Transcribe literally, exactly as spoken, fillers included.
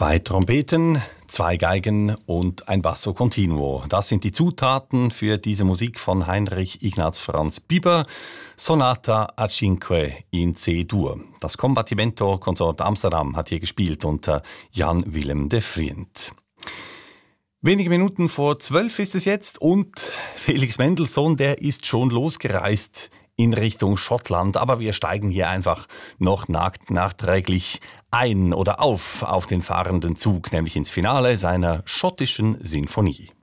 Zwei Trompeten, zwei Geigen und ein Basso Continuo. Das sind die Zutaten für diese Musik von Heinrich Ignaz Franz Biber, Sonata a Cinque in C-Dur. Das Combattimento Consort Amsterdam hat hier gespielt unter Jan Willem de Vriend. Wenige Minuten vor zwölf ist es jetzt und Felix Mendelssohn, der ist schon losgereist in Richtung Schottland. Aber wir steigen hier einfach noch nachträglich ein oder auf auf den fahrenden Zug, nämlich ins Finale seiner schottischen Sinfonie.